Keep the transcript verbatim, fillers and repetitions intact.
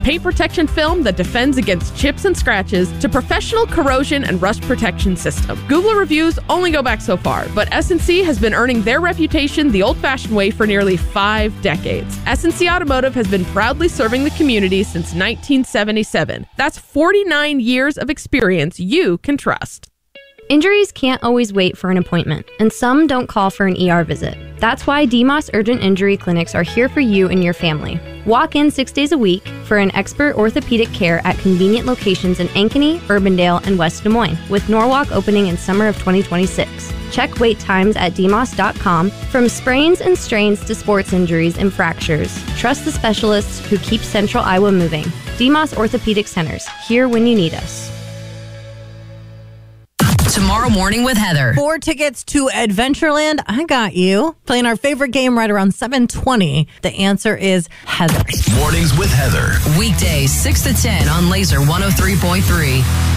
paint protection film that defends against chips and scratches to professional corrosion and rust protection system. Google reviews only go back so far, but S and C has been earning their reputation the old-fashioned way for nearly five decades. S and C Automotive has been proudly serving the community since nineteen seventy-seven. That's forty-nine years of experience you can trust. Injuries can't always wait for an appointment, and some don't call for an E R visit. That's why D M O S Urgent Injury Clinics are here for you and your family. Walk in six days a week for an expert orthopedic care at convenient locations in Ankeny, Urbandale, and West Des Moines, with Norwalk opening in summer of twenty twenty-six. Check wait times at D M O S dot com. From sprains and strains to sports injuries and fractures, trust the specialists who keep Central Iowa moving. D M O S Orthopedic Centers, here when you need us. Tomorrow Morning with Heather. Four tickets to Adventureland. I got you. Playing our favorite game right around seven twenty. The answer is Heather. Mornings with Heather. Weekdays six to ten on Laser one oh three point three.